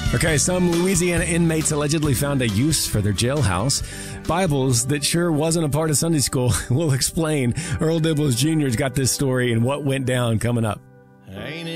Okay, some Louisiana inmates allegedly found a use for their jailhouse. Bibles that sure wasn't a part of Sunday school. We'll explain. Earl Dibbles Jr.'s got this story and what went down coming up. Ain't